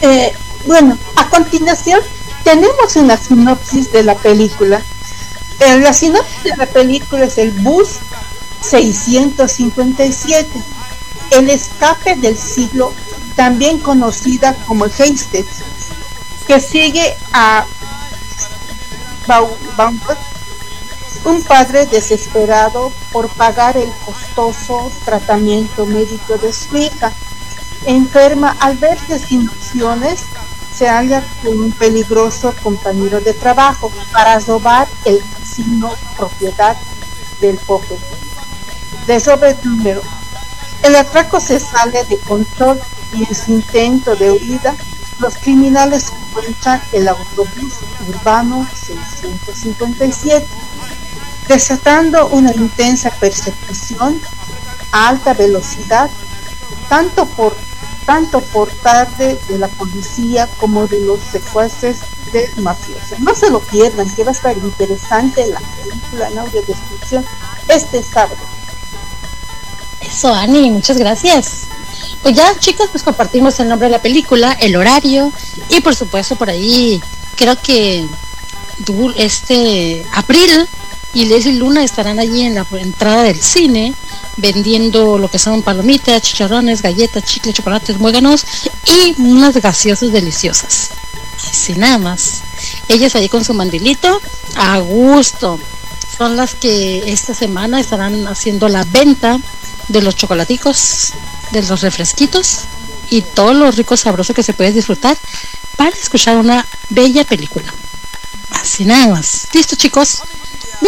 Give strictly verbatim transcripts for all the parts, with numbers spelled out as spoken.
Eh, bueno, a continuación tenemos una sinopsis de la película. Eh, la sinopsis de la película es el bus seiscientos cincuenta y siete, el escape del siglo, también conocida como Hastings, que sigue a Baumgart, un padre desesperado por pagar el costoso tratamiento médico de su hija. Enferma, al verse sin opciones, se halla con un peligroso compañero de trabajo para robar el casino propiedad del póker de Robert Número. El atraco se sale de control y en su intento de huida, los criminales encuentran el autobús urbano seiscientos cincuenta y siete, desatando una intensa persecución a alta velocidad, tanto por tanto por parte de la policía como de los secuaces del mafioso. No se lo pierdan, que va a estar interesante la película en audiodescripción este sábado. Eso, Ani, muchas gracias. Pues ya, chicos, pues compartimos el nombre de la película, el horario y por supuesto por ahí creo que este Abril y Leslie Luna estarán allí en la entrada del cine vendiendo lo que son palomitas, chicharrones, galletas, chicles, chocolates, muéganos y unas gaseosas deliciosas. Así nada más. Ellas ahí con su mandilito a gusto. Son las que esta semana estarán haciendo la venta de los chocolaticos, de los refresquitos y todo lo rico sabroso que se puede disfrutar para escuchar una bella película. Así nada más. ¿Listo, chicos? Bien.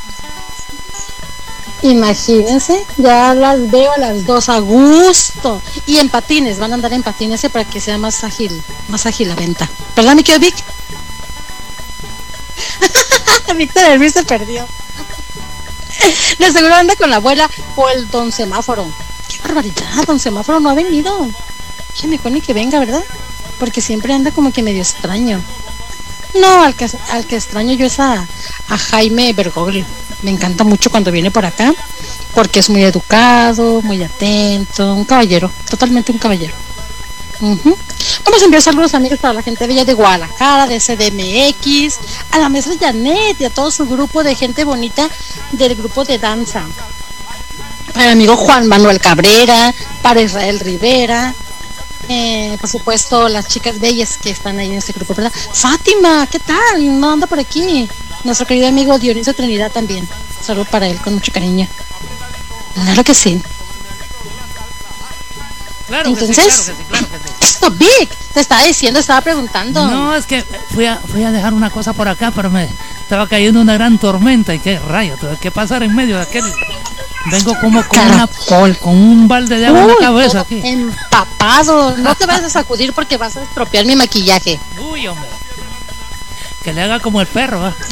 Imagínense, ya las veo a las dos a gusto. Y en patines, van a andar en patines para que sea más ágil, más ágil la venta. ¿Verdad, mi querido Vic? Víctor Hermín se perdió. De seguro anda con la abuela o el don Semáforo. Qué barbaridad, don Semáforo no ha venido. Que me pone que venga, ¿verdad? Porque siempre anda como que medio extraño. No, al que, al que extraño yo es a, a Jaime Bergoglio. Me encanta mucho cuando viene por acá, porque es muy educado, muy atento, un caballero, totalmente un caballero. Uh-huh. Vamos a enviar saludos, amigos, para la gente bella de Guadalajara, de C D M X, a la maestra Janet y a todo su grupo de gente bonita del grupo de danza. Para el amigo Juan Manuel Cabrera, para Israel Rivera, eh, por supuesto las chicas bellas que están ahí en este grupo, ¿verdad? Fátima, ¿qué tal? No anda por aquí. Nuestro querido amigo Dionisio Trinidad también. Saludos para él con mucho cariño. Claro que sí. Claro. Entonces, que sí, claro que sí, claro que sí. Esto, Vic, te estaba diciendo, estaba preguntando. No, es que fui a, fui a dejar una cosa por acá, pero me estaba cayendo una gran tormenta y qué rayo, tuve que pasar en medio de aquel. Vengo como con, una, con un balde de agua Uy, en la cabeza aquí. Empapado, no te vayas a sacudir porque vas a estropear mi maquillaje. Uy, hombre. Que le haga como el perro, ¿eh?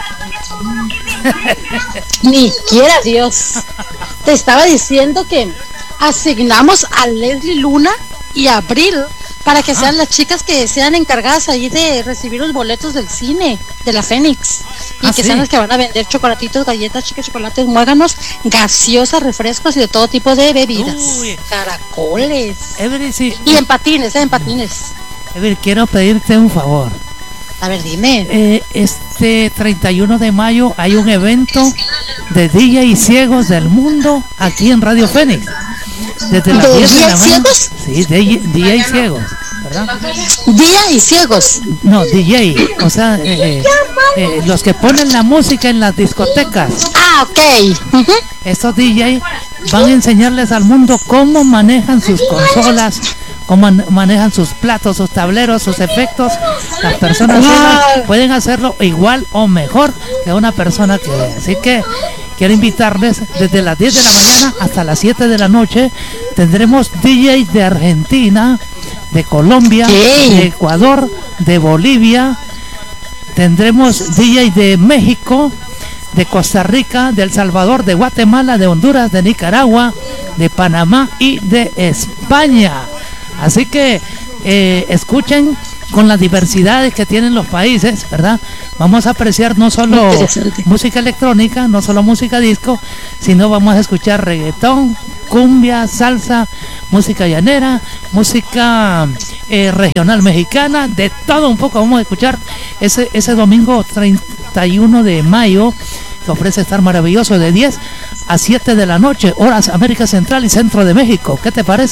Ni quiera Dios. Te estaba diciendo que asignamos a Leslie Luna y a Abril para que sean las chicas que sean encargadas ahí de recibir los boletos del cine de la Fénix y ah, que sí. sean las que van a vender chocolatitos, galletas, chicas, chocolates, muéganos, gaseosas, refrescos y de todo tipo de bebidas. Uy. Caracoles. Ever, sí. Y en patines, ¿eh? En patines. Ever, quiero pedirte un favor. A ver, dime. Eh, este treinta y uno de mayo hay un evento de D J ciegos del mundo aquí en Radio Fénix. Desde las diez de la mañana. ¿Ciegos? Sí, D J ciegos, ¿verdad? D J ciegos. No, D J, o sea, eh, eh, los que ponen la música en las discotecas. Ah, ok. Uh-huh. Estos D J van a enseñarles al mundo cómo manejan sus consolas, cómo manejan sus platos, sus tableros, sus efectos. Las personas wow. pueden hacerlo igual o mejor que una persona que ve. Así que quiero invitarles desde las diez de la mañana hasta las siete de la noche. Tendremos D Js de Argentina, de Colombia, ¿Qué? de Ecuador, de Bolivia. Tendremos D Js de México, de Costa Rica, de El Salvador, de Guatemala, de Honduras, de Nicaragua, de Panamá y de España. Así que eh, escuchen con las diversidades que tienen los países, ¿verdad? Vamos a apreciar no solo música electrónica, no solo música disco, sino vamos a escuchar reggaetón, cumbia, salsa, música llanera, música eh, regional mexicana, de todo un poco. Vamos a escuchar ese, ese domingo treinta y uno de mayo, que ofrece estar maravilloso, de diez a siete de la noche, horas América Central y Centro de México. ¿Qué te parece?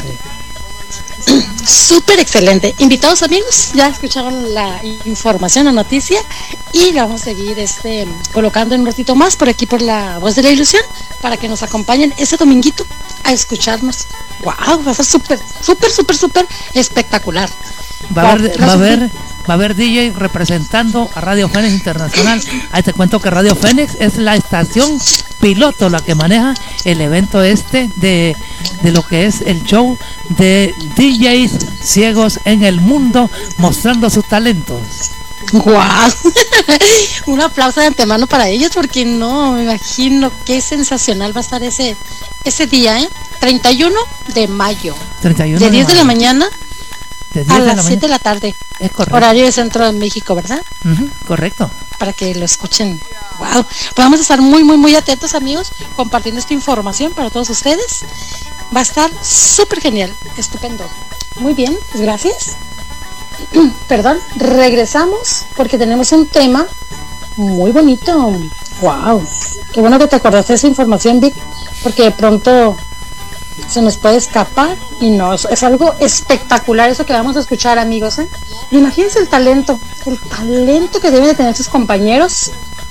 Súper excelente. Invitados amigos, ya escucharon la información, la noticia, y la vamos a seguir este, colocando en un ratito más por aquí por la Voz de la Ilusión, para que nos acompañen ese dominguito a escucharnos. Wow, va a ser súper, súper, súper, súper espectacular. Va a haber, va a haber, va a haber D J representando a Radio Fénix Internacional. Ahí te cuento que Radio Fénix es la estación piloto, la que maneja el evento este de, de lo que es el show de D Js ciegos en el mundo, mostrando sus talentos. Wow. Un aplauso de antemano para ellos, porque no me imagino qué sensacional va a estar ese ese día, ¿eh? treinta y uno de mayo, treinta y uno de diez de la mañana a las siete de la tarde. Es correcto. Horario de Centro de México, ¿verdad? Uh-huh, correcto. Para que lo escuchen. Wow. Pues vamos a estar muy, muy, muy atentos, amigos, compartiendo esta información para todos ustedes. Va a estar súper genial, estupendo. Muy bien, pues gracias. Perdón, regresamos porque tenemos un tema muy bonito. Wow. Qué bueno que te acordaste de esa información, Vic, porque de pronto se nos puede escapar y no, es, es algo espectacular eso que vamos a escuchar, amigos, ¿eh? Imagínense el talento, el talento que deben de tener sus compañeros.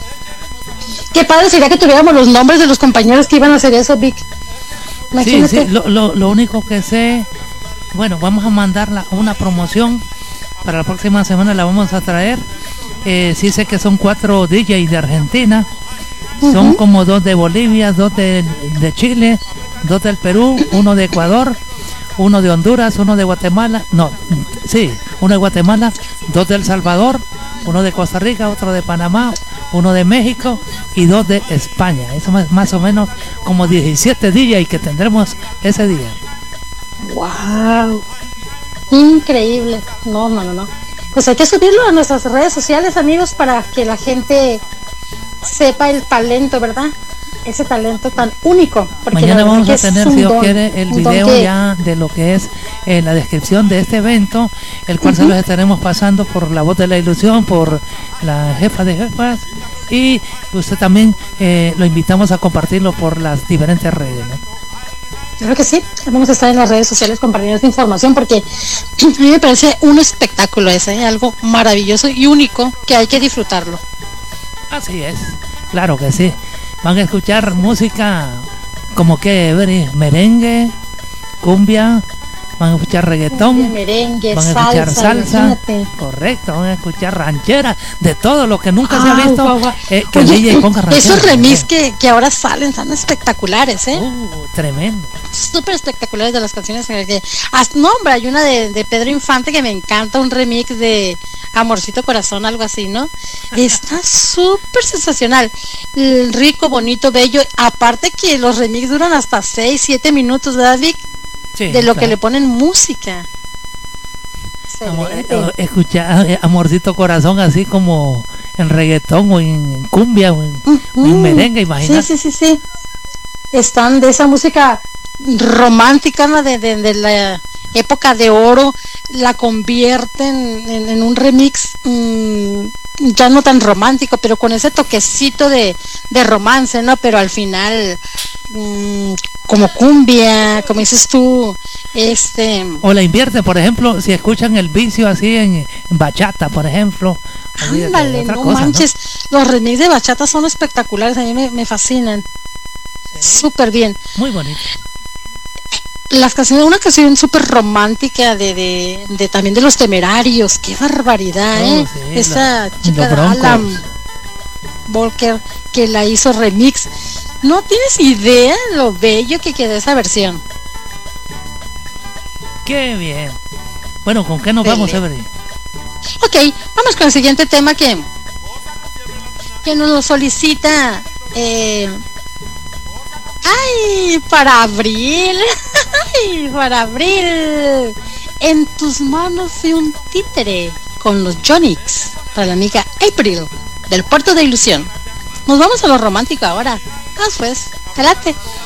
Qué padre sería que tuviéramos los nombres de los compañeros que iban a hacer eso, Vic. Imagínate. Sí, sí, lo, lo, lo único que sé, bueno, vamos a mandar una promoción para la próxima semana, la vamos a traer. Eh, sí sé que son cuatro D Js de Argentina, uh-huh. Son como dos de Bolivia, dos de, de Chile, dos del Perú, uno de Ecuador, uno de Honduras, uno de Guatemala, no, sí, uno de Guatemala, dos de El Salvador, uno de Costa Rica, otro de Panamá, uno de México y dos de España. Eso es más o menos como diecisiete D Js que tendremos ese día. ¡Wow! Increíble. No, no, no, no. Pues hay que subirlo a nuestras redes sociales, amigos, para que la gente sepa el talento, ¿verdad? Ese talento tan único. Mañana vamos a tener, si Dios quiere, el video que... ya de lo que es eh, la descripción de este evento, el cual uh-huh. se los estaremos pasando por la Voz de la Ilusión, por la jefa de jefas, y usted también eh, lo invitamos a compartirlo por las diferentes redes, ¿no? Claro que sí, vamos a estar en las redes sociales compartiendo esta información, porque a mí me parece un espectáculo ese, ¿eh? Algo maravilloso y único que hay que disfrutarlo. Así es, claro que sí. Van a escuchar música como que merengue, cumbia, van a escuchar reggaetón, cumbia, merengue, van a escuchar salsa, salsa imagínate. Correcto, van a escuchar ranchera, de todo lo que nunca ah, se ha visto. Guau, guau. Eh, que Oye, el D J ponga ranchera. Esos remix que, que ahora salen son espectaculares, ¿eh? Uh, tremendo. Súper espectaculares de las canciones que, hasta, no, hombre, hay una de, de Pedro Infante que me encanta, un remix de Amorcito Corazón, algo así, ¿no? Está súper sensacional, rico, bonito, bello, aparte que los remix duran hasta seis, siete minutos, ¿verdad, Vic? Sí, de lo claro. que le ponen música. Amor, eh, escucha, eh, Amorcito Corazón, así como en reggaetón o en cumbia o en, uh-huh. o en merengue, imagínate. Sí, sí, sí, sí. Están de esa música romántica, ¿no? de, de, de la época de oro, la convierten en, en un remix mmm, ya no tan romántico, pero con ese toquecito de, de romance, ¿no? Pero al final mmm, como cumbia, como dices tú, este... O la invierte, por ejemplo, si escuchan El Vicio así en, en bachata, por ejemplo. Ándale, no cosa, manches, ¿no? Los remix de bachata son espectaculares, a mí me, me fascinan. Sí. Súper bien. Muy bonito. Las canciones, una canción súper romántica de, de, de también de Los Temerarios, qué barbaridad, oh, ¿eh? Sí, esa lo, chica de Alan Walker que la hizo remix. No tienes idea lo bello que quedó esa versión. Qué bien. Bueno, ¿con qué nos Dele. vamos a ver? Ok, vamos con el siguiente tema que que nos lo solicita eh, ay, para abril. Ay, para abril. En tus manos fui un títere con los Jonix para la amiga April del Puerto de Ilusión. Nos vamos a lo romántico ahora. Vamos pues, adelante.